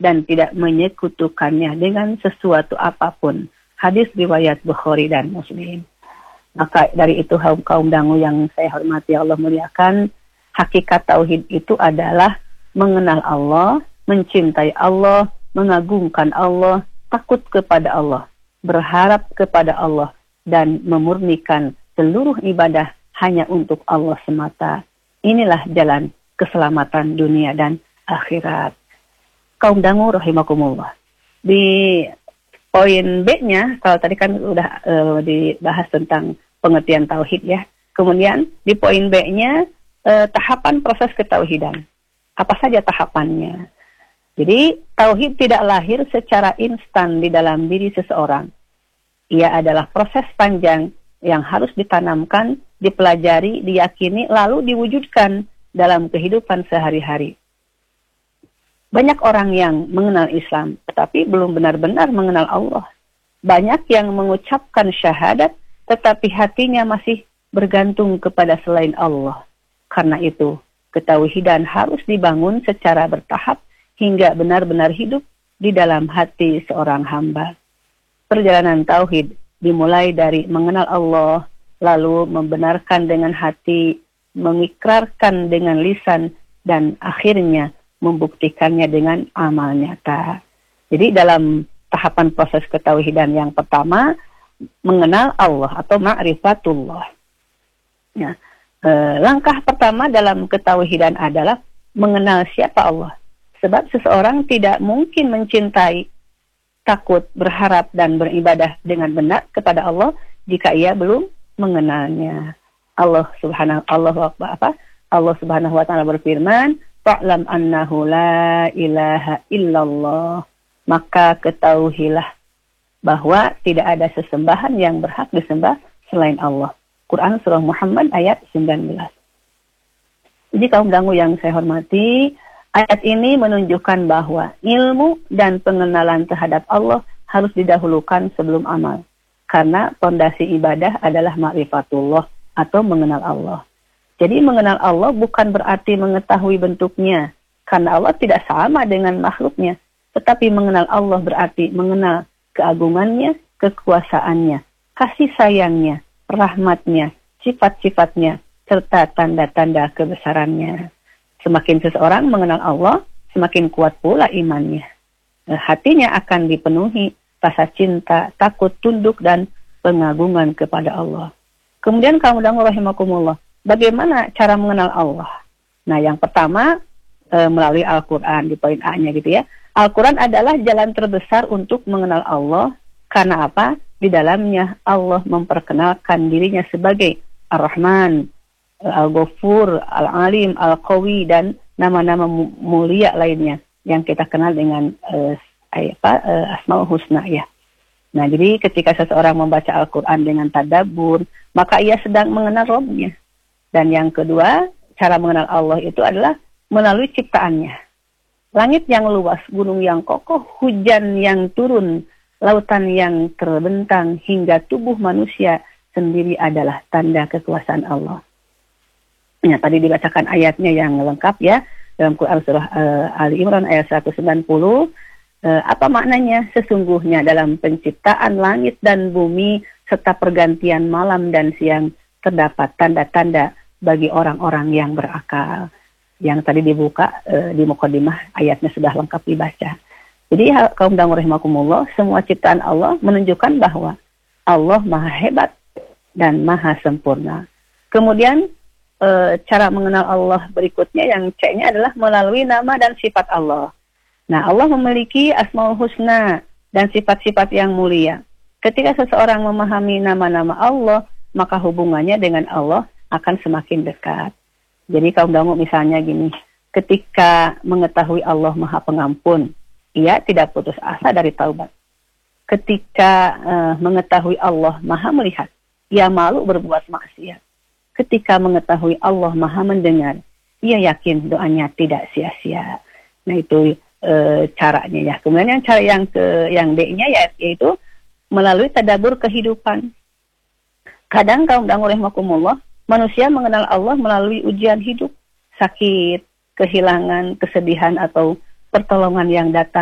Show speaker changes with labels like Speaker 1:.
Speaker 1: dan tidak menyekutukannya dengan sesuatu apapun. Hadis riwayat Bukhari dan Muslim. Maka dari itu kaum dangu yang saya hormati Allah muliakan, hakikat tauhid itu adalah mengenal Allah, mencintai Allah, mengagungkan Allah, takut kepada Allah, berharap kepada Allah, dan memurnikan seluruh ibadah hanya untuk Allah semata. Inilah jalan keselamatan dunia dan akhirat. Kaum dangu rahimakumullah. Di poin B-nya, kalau tadi kan udah dibahas tentang pengertian tauhid ya. Kemudian di poin B-nya, tahapan proses ketauhidan. Apa saja tahapannya? Jadi, tauhid tidak lahir secara instan di dalam diri seseorang. Ia adalah proses panjang yang harus ditanamkan, dipelajari, diyakini, lalu diwujudkan dalam kehidupan sehari-hari. Banyak orang yang mengenal Islam, tetapi belum benar-benar mengenal Allah. Banyak yang mengucapkan syahadat, tetapi hatinya masih bergantung kepada selain Allah. Karena itu, ketauhidan harus dibangun secara bertahap hingga benar-benar hidup di dalam hati seorang hamba. Perjalanan tauhid dimulai dari mengenal Allah, lalu membenarkan dengan hati, mengikrarkan dengan lisan, dan akhirnya membuktikannya dengan amal nyata. Jadi dalam tahapan proses ketauhidan yang pertama, mengenal Allah atau ma'rifatullah. Ya, langkah pertama dalam ketauhidan adalah mengenal siapa Allah. Sebab seseorang tidak mungkin mencintai, takut, berharap, dan beribadah dengan benar kepada Allah jika ia belum mengenalnya. Allah Subhanahu wa taala berfirman, "Fa'lam annahu la ilaha illallah." Maka ketahuilah bahwa tidak ada sesembahan yang berhak disembah selain Allah. Quran Surah Muhammad ayat 19. Jadi kaum dangu yang saya hormati, ayat ini menunjukkan bahwa ilmu dan pengenalan terhadap Allah harus didahulukan sebelum amal. Karena fondasi ibadah adalah ma'rifatullah atau mengenal Allah. Jadi mengenal Allah bukan berarti mengetahui bentuknya, karena Allah tidak sama dengan makhluknya. Tetapi mengenal Allah berarti mengenal keagungannya, kekuasaannya, kasih sayangnya, rahmatnya, sifat-sifatnya, serta tanda-tanda kebesarannya. Semakin seseorang mengenal Allah, semakin kuat pula imannya. Hatinya akan dipenuhi rasa cinta, takut, tunduk, dan pengagungan kepada Allah. Kemudian kaum dangu rahimakumullah, bagaimana cara mengenal Allah? Nah, yang pertama melalui Al-Quran, di poin A-nya gitu ya. Al-Quran adalah jalan terbesar untuk mengenal Allah. Karena apa? Di dalamnya Allah memperkenalkan dirinya sebagai Ar-Rahman, Al-Ghafur, Al-Alim, Al-Qawi, dan nama-nama mulia lainnya yang kita kenal dengan Asmaul Husna ya. Nah, jadi ketika seseorang membaca Al-Quran dengan tadabbur, maka ia sedang mengenal Rabb-nya. Dan yang kedua, cara mengenal Allah itu adalah melalui ciptaannya. Langit yang luas, gunung yang kokoh, hujan yang turun, lautan yang terbentang, hingga tubuh manusia sendiri adalah tanda kekuasaan Allah. Ya, tadi dibacakan ayatnya yang lengkap ya, dalam Quran Surah Ali Imran ayat 190. Apa maknanya? Sesungguhnya dalam penciptaan langit dan bumi serta pergantian malam dan siang terdapat tanda-tanda bagi orang-orang yang berakal. Yang tadi dibuka di Muqaddimah ayatnya sudah lengkap dibaca. Jadi kaum dangu rahimakumullah, semua ciptaan Allah menunjukkan bahwa Allah maha hebat dan maha sempurna. Kemudian cara mengenal Allah berikutnya yang C-nya adalah melalui nama dan sifat Allah. Nah, Allah memiliki Asmaul Husna dan sifat-sifat yang mulia. Ketika seseorang memahami nama-nama Allah, maka hubungannya dengan Allah akan semakin dekat. Jadi kaum dangu misalnya gini, ketika mengetahui Allah Maha Pengampun, ia tidak putus asa dari taubat. Ketika mengetahui Allah Maha Melihat, ia malu berbuat maksiat. Ketika mengetahui Allah Maha Mendengar, ia yakin doanya tidak sia-sia. Nah, itu caranya ya. Kemudian yang cara yang D-nya yaitu melalui tadabbur kehidupan. Kadang kaum dangu rahimakumullah, manusia mengenal Allah melalui ujian hidup, sakit, kehilangan, kesedihan, atau pertolongan yang datang